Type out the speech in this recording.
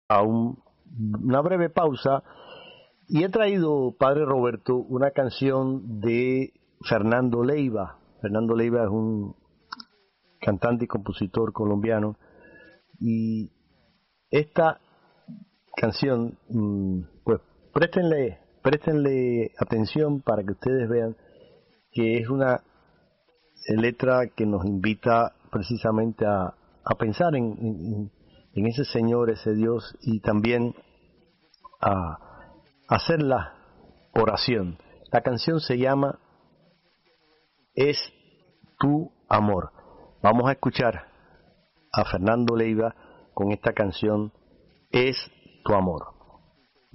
a una breve pausa y he traído, Padre Roberto, una canción de Fernando Leiva. Fernando Leiva es un cantante y compositor colombiano, y esta canción, pues préstenle atención para que ustedes vean que es una letra que nos invita precisamente a pensar en ese Señor, ese Dios, y también a hacer la oración. La canción se llama Es tu amor. Vamos a escuchar a Fernando Leiva con esta canción, Es tu amor.